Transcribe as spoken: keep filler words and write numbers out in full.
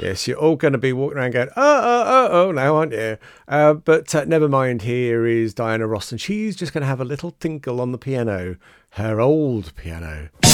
Yes, you're all going to be walking around going, oh, oh, oh, oh, now, aren't you? Uh, but uh, never mind, here is Diana Ross, and she's just going to have a little tinkle on the piano, her old piano.